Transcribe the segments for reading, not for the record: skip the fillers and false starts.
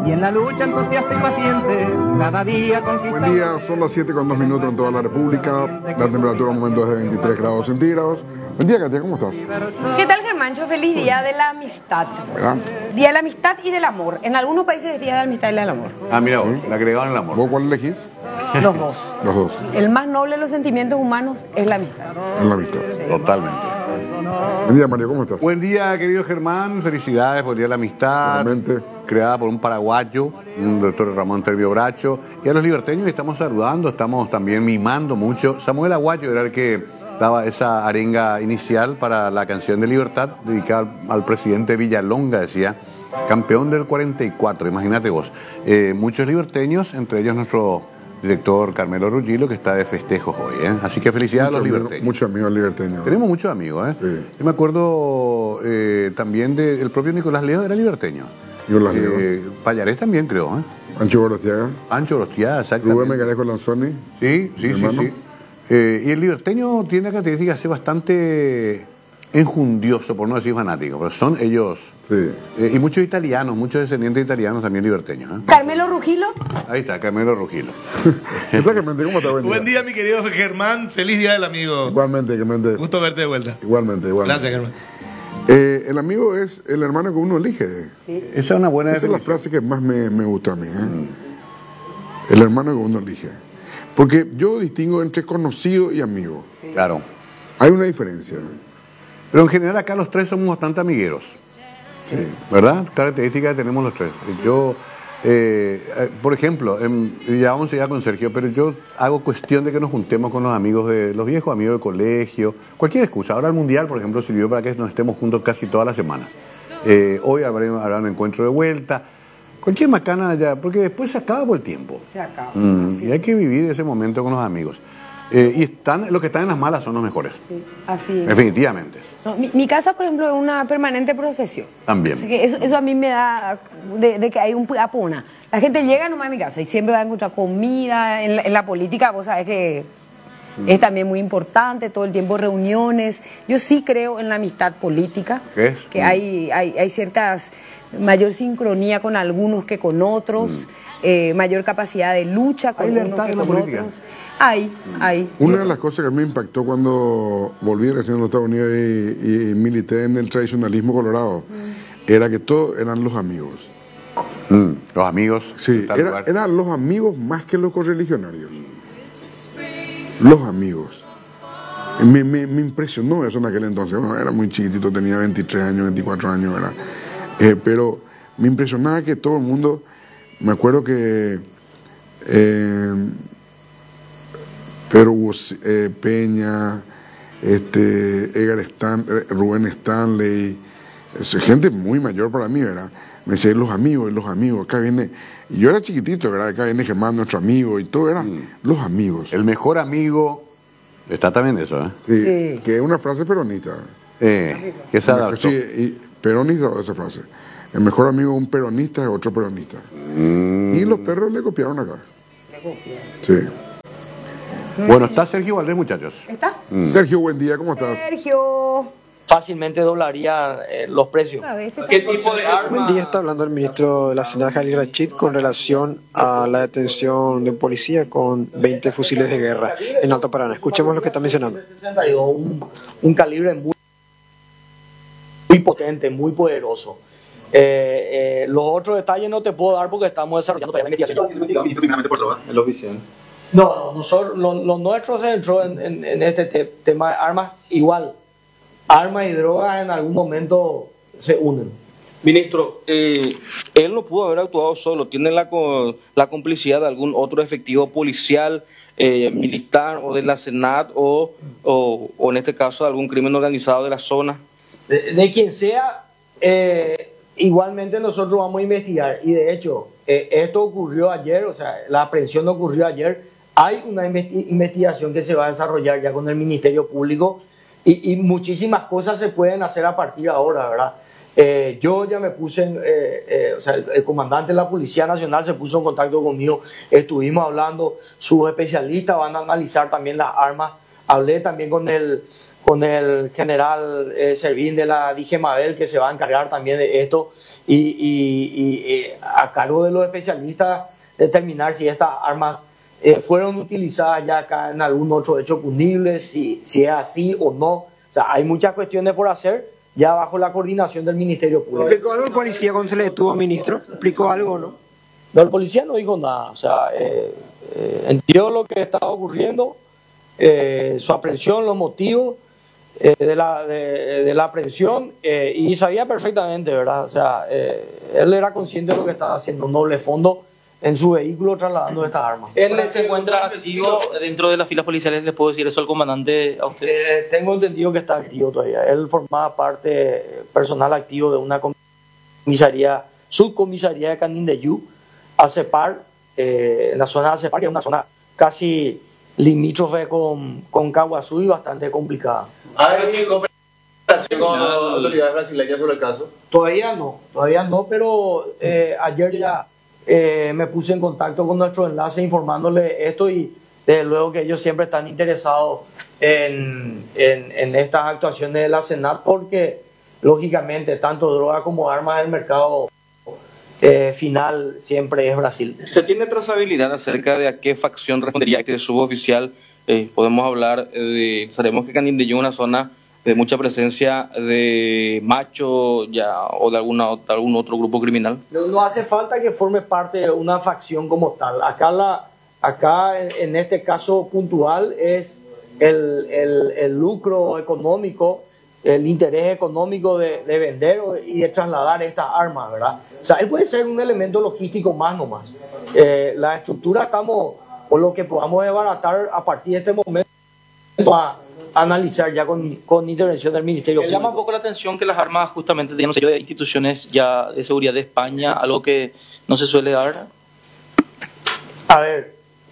Y en la lucha entusiasta y paciente, cada día conquistamos. Buen día, son las 7:02 en toda la República. La temperatura al momento es de 23 grados centígrados. Buen día, Katia, ¿cómo estás? ¿Qué tal, Germancho? Feliz Día de la Amistad. ¿Verdad? Día de la Amistad y del Amor. En algunos países es Día de la Amistad y del Amor. Ah, mira vos, le agregaron el amor. ¿Vos cuál elegís? Los dos. Los dos, El más noble de los sentimientos humanos es la amistad. en la mitad. Totalmente. Buen día, Mario, ¿cómo estás? Buen día, querido Germán. Felicidades por el Día de la Amistad. Igualmente. Creada por un paraguayo, un doctor Ramón Tervio Bracho. Y a los liberteños estamos saludando, estamos también mimando mucho. Samuel Aguayo era el que daba esa arenga inicial para la canción de Libertad, dedicada al presidente Villalonga, decía, campeón del 44, imagínate vos. Muchos liberteños, entre ellos nuestro director Carmelo Ruggilo, que está de festejos hoy, ¿eh? Así que felicidades a los liberteños. Muchos amigos liberteños. Tenemos muchos amigos, ¿eh? Sí. Yo me acuerdo también del propio Nicolás Leo, era liberteño. Nicolás Leo. Pallarés también, creo, ¿eh? Ancho Gorostiaga. Ancho Gorostiaga, exactamente. Rubén Mecarejo Lanzoni. Sí, Mi hermano. sí. Y el liberteño tiene la característica de ser bastante enjundioso, por no decir fanático, pero son ellos. Sí. Y muchos italianos, muchos descendientes italianos también liberteños, ¿eh? Carmelo Rugilo. Ahí está, Carmelo Rugilo. ¿Qué tal, Clemente? ¿Cómo estás? Buen día, mi querido Germán. Feliz día del amigo. Igualmente, Clemente. Gusto verte de vuelta. Igualmente. Gracias, Germán. El amigo es el hermano que uno elige. Esa es una buena Esa es la definición. frase que más me gusta a mí. El hermano que uno elige. Porque yo distingo entre conocido y amigo. Claro. Hay una diferencia. Pero en general acá los tres somos bastante amigueros. Sí. ¿Verdad? Características que tenemos los tres. Yo, por ejemplo, ya vamos a llegar con Sergio, pero yo hago cuestión de que nos juntemos con los amigos de los viejos amigos del colegio, cualquier excusa. Ahora el Mundial, por ejemplo, sirvió para que nos estemos juntos casi toda la semana. Hoy habrá un encuentro de vuelta. Cualquier macana ya, porque después se acaba por el tiempo. Se acaba. Y hay que vivir ese momento con los amigos. Y los que están en las malas son los mejores. Sí, así es. Definitivamente. No, mi casa, por ejemplo, es una permanente procesión. También. Así que eso a mí me da de que hay un apona. La gente llega nomás a mi casa y siempre va a encontrar comida. En la política, vos sabés que es también muy importante, todo el tiempo reuniones. Yo sí creo en la amistad política. ¿Qué es? Que hay ciertas mayor sincronía con algunos que con otros, mayor capacidad de lucha con ¿Hay unos lealtad que en la con política? otros. Hay. Una de las cosas que me impactó cuando volví recién a los Estados Unidos y milité en el tradicionalismo colorado, era que todos eran los amigos. Los amigos. Sí, en tal lugar. eran los amigos más que los correligionarios. Los amigos. Me impresionó eso en aquel entonces. Bueno, era muy chiquitito, tenía 23 años, 24 años, ¿verdad? Pero me impresionaba que todo el mundo, me acuerdo que Pedro Peña, Rubén Stanley, gente muy mayor para mí, ¿verdad? Me decía, los amigos, acá viene, y yo era chiquitito, ¿verdad? Acá viene Germán, nuestro amigo, y todo eran los amigos. El mejor amigo, está también eso, ¿eh? Sí, que es una frase peronista. Que se adaptó. Sí, y peronista esa frase. El mejor amigo de un peronista es otro peronista. Y los perros le copiaron acá. Sí. Bueno, está Sergio Valdés, muchachos. ¿Está? Sergio, buen día, ¿cómo estás? Sergio. Fácilmente doblaría los precios. ¿Qué tipo de arma? Buen día, está hablando el ministro de la Hacienda, Jalil Rachid, con relación a la detención de un policía con 20 fusiles de guerra en Alto Paraná. Escuchemos lo que está mencionando. Un calibre muy potente, muy poderoso. Los otros detalles no te puedo dar porque estamos desarrollando todavía la investigación. El oficial. No, nosotros, lo nuestro se entró en este tema de armas igual. Armas y drogas en algún momento se unen. Ministro, él no pudo haber actuado solo. ¿Tiene la complicidad de algún otro efectivo policial, militar o de la Senat o en este caso de algún crimen organizado de la zona? De quien sea, igualmente nosotros vamos a investigar. Y de hecho, esto ocurrió ayer, o sea, la aprehensión ocurrió ayer. Hay una investigación que se va a desarrollar ya con el Ministerio Público y muchísimas cosas se pueden hacer a partir de ahora, ¿verdad? Yo ya me puse, o sea, el comandante de la Policía Nacional se puso en contacto conmigo, estuvimos hablando, sus especialistas van a analizar también las armas, hablé también con el general Servín de la DIGEMABEL que se va a encargar también de esto a cargo de los especialistas determinar si estas armas fueron utilizadas ya acá en algún otro hecho punible, si es así o no. O sea, hay muchas cuestiones por hacer ya bajo la coordinación del Ministerio Público. ¿Explicó algo el policía cuando se le detuvo, ministro? ¿Explicó algo o no? No, el policía no dijo nada. O sea, entiendo lo que estaba ocurriendo, su aprehensión, los motivos de la aprehensión, y sabía perfectamente, ¿verdad? O sea, él era consciente de lo que estaba haciendo, un doble fondo en su vehículo trasladando estas armas. ¿Él se encuentra activo dentro de las filas policiales? ¿Les puedo decir eso al comandante, a usted? Tengo entendido que está activo todavía. Él formaba parte personal activo de una subcomisaría de Canindeyú, ACEPAR, en la zona de ACEPAR, que es una zona casi limítrofe con Caguazú y bastante complicada. ¿Ha habido cooperación con las autoridades brasileñas sobre el caso? Todavía no, pero ayer ya me puse en contacto con nuestro enlace informándole esto, y desde luego que ellos siempre están interesados en estas actuaciones de la SENAT, porque lógicamente tanto droga como armas del mercado final siempre es Brasil. ¿Se tiene trazabilidad acerca de a qué facción respondería este suboficial? Podemos hablar sabemos que Canindeyú es una zona de mucha presencia de macho ya o de algún otro grupo criminal. No hace falta que forme parte de una facción como tal. Acá en este caso puntual es el lucro económico, el interés económico de vender y de trasladar estas armas, ¿verdad? O sea, él puede ser un elemento logístico más nomás. La estructura estamos, por lo que podamos desbaratar a partir de este momento, a analizar ya con intervención del Ministerio Público. Llama un poco la atención que las armas justamente tienen sello de instituciones ya de seguridad de España, algo que no se suele dar. A ver,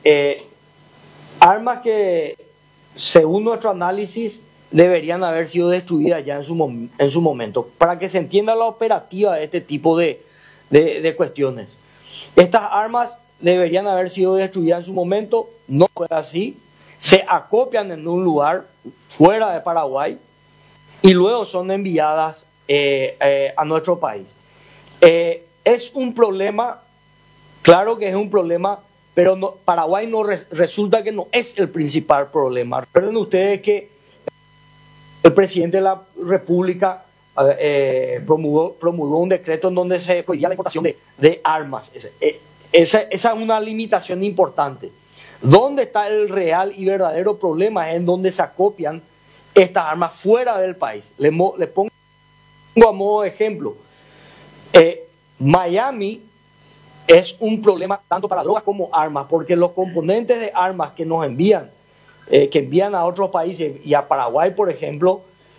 armas que según nuestro análisis deberían haber sido destruidas ya en su momento, para que se entienda la operativa de este tipo de cuestiones. Estas armas deberían haber sido destruidas en su momento, no fue así, se acopian en un lugar fuera de Paraguay y luego son enviadas a nuestro país. Es un problema, claro que es un problema, pero Paraguay no resulta que no es el principal problema. Recuerden ustedes que el presidente de la República promulgó un decreto en donde se prohibía la importación de armas. Esa es una limitación importante. ¿Dónde está el real y verdadero problema? Es en donde se acopian estas armas fuera del país. Le pongo a modo de ejemplo. Miami es un problema tanto para drogas como armas, porque los componentes de armas que nos envían, que envían a otros países y a Paraguay, por ejemplo,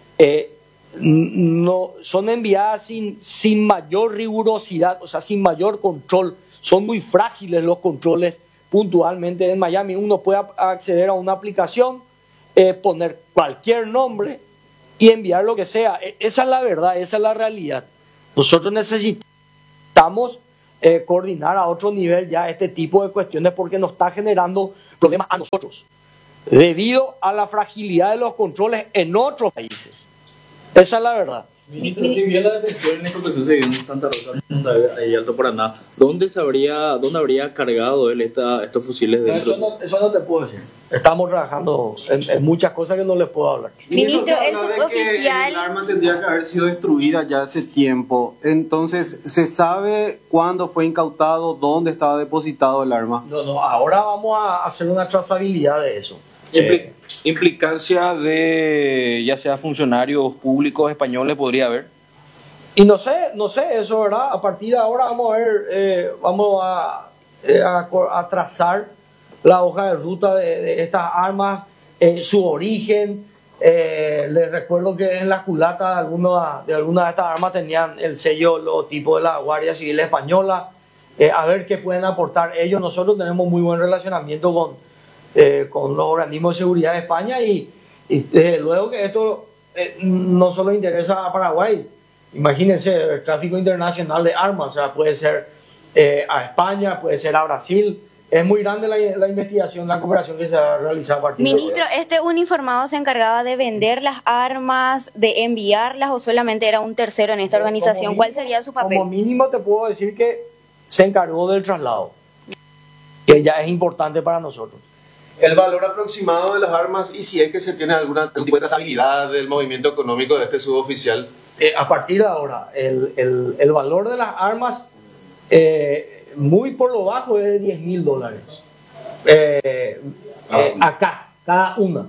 no son enviadas sin mayor rigurosidad, o sea, sin mayor control. Son muy frágiles los controles puntualmente en Miami. Uno puede acceder a una aplicación, poner cualquier nombre y enviar lo que sea. Esa es la verdad, esa es la realidad. Nosotros necesitamos coordinar a otro nivel ya este tipo de cuestiones, porque nos está generando problemas a nosotros debido a la fragilidad de los controles en otros países. Esa es la verdad. Ministro, si bien la detención en esta ocasión se dio en Santa Rosa y Alto Paraná, ¿dónde habría cargado él estos fusiles dentro? Eso no te puedo decir. Estamos trabajando en muchas cosas que no les puedo hablar. Ministro, el suboficial... El arma tendría que haber sido destruida ya hace tiempo. Entonces, ¿se sabe cuándo fue incautado, dónde estaba depositado el arma? No, ahora vamos a hacer una trazabilidad de eso. Implicancia de ya sea funcionarios públicos españoles podría haber. Y no sé eso, ¿verdad? A partir de ahora vamos a ver, vamos a trazar la hoja de ruta de estas armas, su origen. Les recuerdo que en la culata de algunas de estas armas tenían el sello logotipo de la Guardia Civil Española. A ver qué pueden aportar ellos. Nosotros tenemos muy buen relacionamiento con los organismos de seguridad de España y desde luego que esto no solo interesa a Paraguay. Imagínense el tráfico internacional de armas, o sea, puede ser a España, puede ser a Brasil, es muy grande la investigación, la cooperación que se va a realizar a partir de Ministro, ¿este uniformado se encargaba de vender las armas, de enviarlas o solamente era un tercero en esta organización? ¿Cuál sería su papel? Como mínimo te puedo decir que se encargó del traslado, que ya es importante para nosotros. El valor aproximado de las armas y si es que se tiene algún tipo de trazabilidad del movimiento económico de este suboficial. A partir de ahora, el valor de las armas, muy por lo bajo, es de $10.000. Acá, cada una.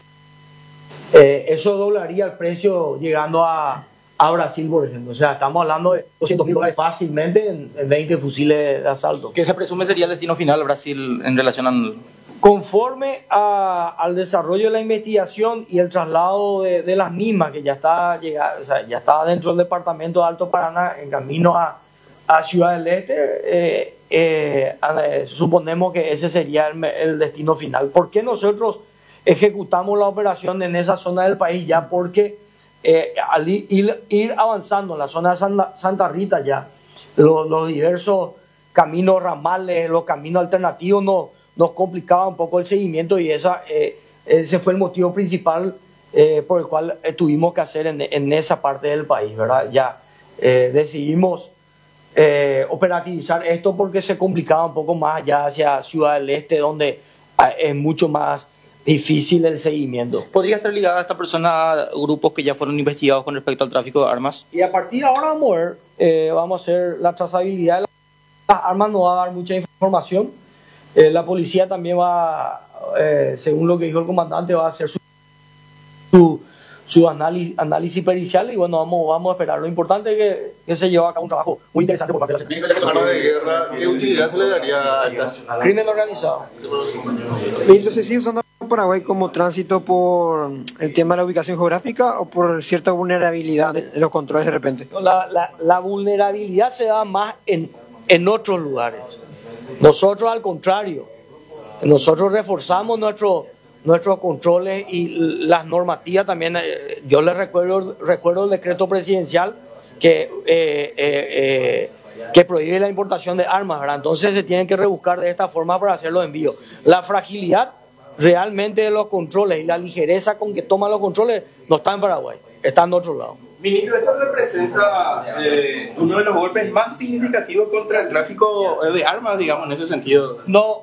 Eso doblaría el precio llegando a Brasil, por ejemplo. O sea, estamos hablando de $200.000 fácilmente en 20 fusiles de asalto. ¿Qué se presume sería el destino final Brasil en relación al...? Conforme al desarrollo de la investigación y el traslado de las mismas, que ya está dentro del departamento de Alto Paraná, en camino a Ciudad del Este, suponemos que ese sería el destino final. ¿Por qué nosotros ejecutamos la operación en esa zona del país? Ya porque al ir avanzando en la zona de Santa Rita, ya los diversos caminos ramales, los caminos alternativos nos complicaba un poco el seguimiento, y ese fue el motivo principal por el cual tuvimos que hacer en esa parte del país, ¿verdad? Ya decidimos operativizar esto porque se complicaba un poco más allá hacia Ciudad del Este, donde es mucho más difícil el seguimiento. ¿Podría estar ligada a esta persona a grupos que ya fueron investigados con respecto al tráfico de armas? Y a partir de ahora vamos a hacer la trazabilidad de las armas, nos va a dar mucha información. La policía también va, según lo que dijo el comandante, va a hacer su análisis pericial, y bueno, vamos a esperar. Lo importante es que se lleva a cabo un trabajo muy interesante por parte de la armas de guerra, ¿qué utilidad se le daría a estas? Crimen organizado. Ministro, ¿se sigue usando Paraguay como tránsito por el tema de la ubicación geográfica o por cierta vulnerabilidad en los controles de repente? La vulnerabilidad se da más en otros lugares. Nosotros, al contrario, nosotros reforzamos nuestros controles y las normativas también. Yo les recuerdo el decreto presidencial que prohíbe la importación de armas, ¿verdad? Entonces se tienen que rebuscar de esta forma para hacer los envíos. La fragilidad realmente de los controles y la ligereza con que toman los controles no está en Paraguay, está en otro lado. Ministro, esto representa uno de los golpes más significativos contra el tráfico de armas, digamos, en ese sentido. No,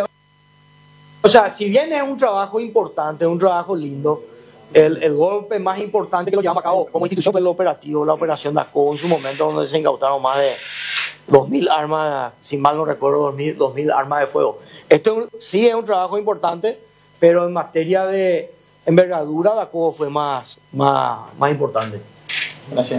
o sea, si bien es un trabajo importante, un trabajo lindo, el golpe más importante que lo llevamos a cabo como institución fue el operativo, la operación DACO en su momento, donde se incautaron más de 2.000 armas, si mal no recuerdo, 2.000 armas de fuego. Esto sí es un trabajo importante, pero en materia de envergadura, DACO fue más importante. Gracias.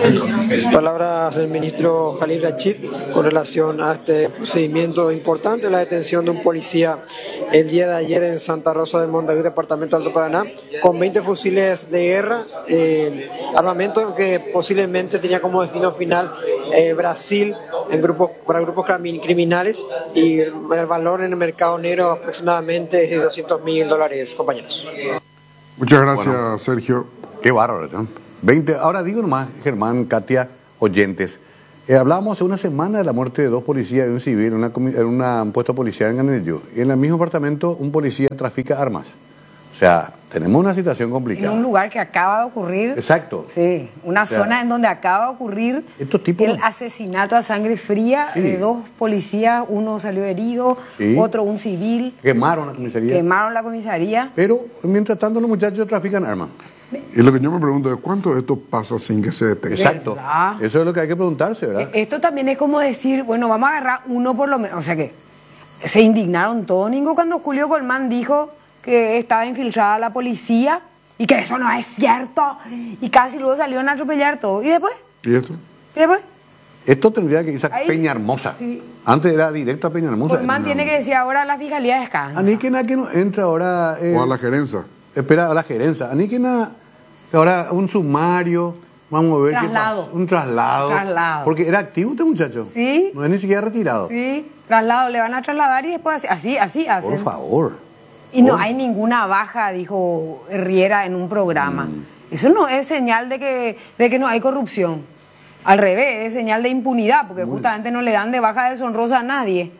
Palabras del ministro Khalil Rachid con relación a este procedimiento importante, la detención de un policía el día de ayer en Santa Rosa del Montañés, departamento de Alto Paraná, con 20 fusiles de guerra, armamento que posiblemente tenía como destino final Brasil para grupos criminales, y el valor en el mercado negro aproximadamente es de $200.000, compañeros. Muchas gracias, Sergio. Qué bárbaro, ¿no? 20, ahora digo nomás, Germán, Katia, oyentes. Hablábamos hace una semana de la muerte de 2 policías y un civil en un puesto policial en Ganello. Y en el mismo apartamento un policía trafica armas. O sea, tenemos una situación complicada. En un lugar que acaba de ocurrir. Exacto. Sí, una zona en donde acaba de ocurrir el asesinato a sangre fría de 2 policías. Uno salió herido, otro un civil. Quemaron la comisaría. Pero mientras tanto los muchachos trafican armas. Y lo que yo me pregunto es cuánto de esto pasa sin que se detecte. Exacto. ¿Verdad? Eso es lo que hay que preguntarse, ¿verdad? Esto también es como decir, bueno, vamos a agarrar uno por lo menos. O sea que se indignaron todos, Ningo, cuando Julio Colmán dijo que estaba infiltrada la policía y que eso no es cierto. Y casi luego salieron a atropellar todo. ¿Y después? ¿Y esto? ¿Y después? Esto tendría que irse a Peñahermosa. Sí. Antes era directo a Peñahermosa. Colmán tiene que decir ahora la fiscalía descansa. A mí que no entra ahora. O a la gerencia. Espera, a la gerencia. A mí que ahora un sumario, vamos a ver un traslado. Porque era activo este muchacho. Sí. No es ni siquiera retirado. Sí, traslado, le van a trasladar y después así hacen. Por favor. Y no hay ninguna baja, dijo Riera en un programa. Eso no es señal de que no hay corrupción. Al revés, es señal de impunidad, porque justamente no le dan de baja deshonrosa a nadie.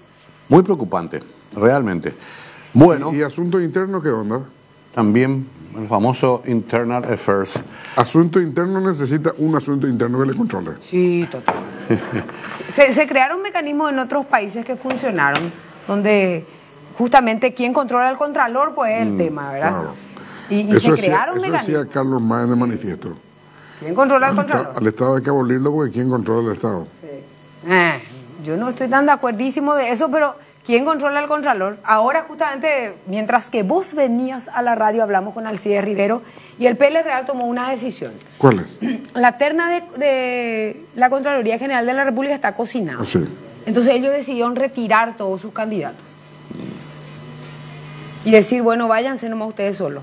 Muy preocupante, realmente. Bueno. ¿Y asuntos internos qué onda? También el famoso Internal Affairs. Asunto interno necesita un asunto interno que le controle. Sí, total. Se crearon mecanismos en otros países que funcionaron, donde justamente quién controla al contralor, pues es el tema, ¿verdad? Claro. Y Eso se crearon eso mecanismos. decía Carlos Maes de manifiesto. ¿Quién controla al contralor? Al Estado hay que abolirlo porque ¿quién controla el Estado? Yo no estoy tan de acuerdísimo de eso, pero ¿quién controla al contralor? Ahora justamente, mientras que vos venías a la radio, hablamos con Alcides Rivero y el PL Real tomó una decisión. ¿Cuál es? La terna de la Contraloría General de la República está cocinada. Sí. Entonces ellos decidieron retirar todos sus candidatos. Y decir, bueno, váyanse nomás ustedes solos.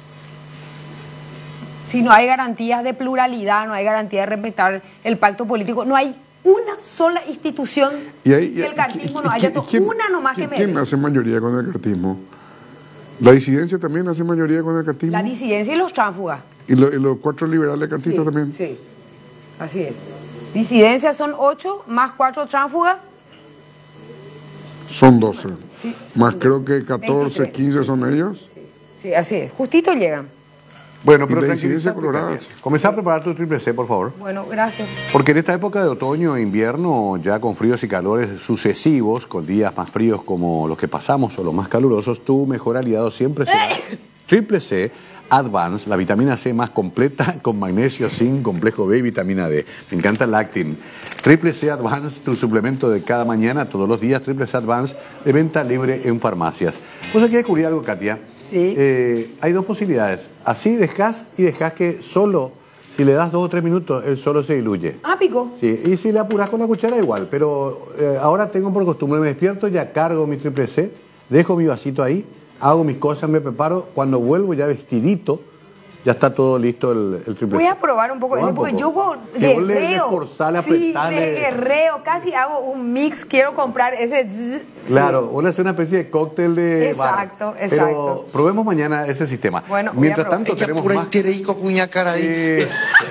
Si no hay garantías de pluralidad, no hay garantía de respetar el pacto político, no hay una sola institución Y ahí, que el cartismo no haya tomado, una nomás que me ¿Quién hace mayoría con el cartismo? ¿La disidencia también hace mayoría con el cartismo? La disidencia y los tránsfugas. ¿Y los 4 liberales cartistas también? Sí, así es. Disidencia son 8 más 4 tránsfugas. Son 12. Sí, más creo que 14, 23. 15 son ellos. Sí, así es. Justito llegan. Bueno, Y pero la tranquilízate, incidencia colorada. Comenzá a preparar tu triple C, por favor. Bueno, gracias. Porque en esta época de otoño e invierno, ya con fríos y calores sucesivos, con días más fríos como los que pasamos o los más calurosos, tu mejor aliado siempre será Triple C Advance, la vitamina C más completa con magnesio, zinc, complejo B y vitamina D. Me encanta el Actin. Triple C Advance, tu suplemento de cada mañana, todos los días. Triple C Advance, de venta libre en farmacias. ¿Vos aquí descubrí algo, Katia? Sí. Hay dos posibilidades. Así dejás que solo, si le das 2 o 3 minutos, él solo se diluye. Ah, pico. Sí, y si le apurás con la cuchara igual, pero ahora tengo por costumbre, me despierto, ya cargo mi triple C, dejo mi vasito ahí, hago mis cosas, me preparo, cuando vuelvo ya vestidito, ya está todo listo el triple Voy C. a probar un poco Prueba eso, porque yo Si vos le guerreo. esforzás, Sí, apretale. le guerreo, casi hago un mix, quiero comprar ese... Claro, vos le haces una especie de cóctel de bar. Exacto, Pero exacto. probemos mañana ese sistema. Bueno, mientras voy a tanto probar. tenemos Pura más... interico cuña cara ahí.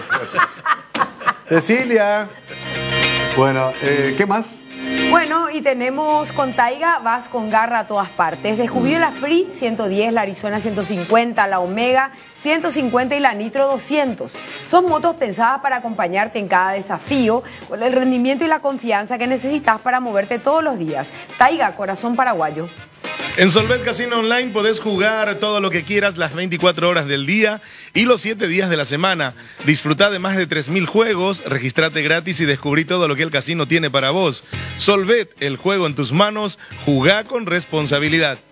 Cecilia. Bueno, ¿qué más? Bueno, y tenemos con Taiga, vas con garra a todas partes. Descubrió la Free 110, la Arizona 150, la Omega 150 y la Nitro 200. Son motos pensadas para acompañarte en cada desafío, con el rendimiento y la confianza que necesitas para moverte todos los días. Taiga, corazón paraguayo. En Solvet Casino Online podés jugar todo lo que quieras las 24 horas del día y los 7 días de la semana. Disfrutá de más de 3.000 juegos, registrate gratis y descubrí todo lo que el casino tiene para vos. Solvet, el juego en tus manos, jugá con responsabilidad.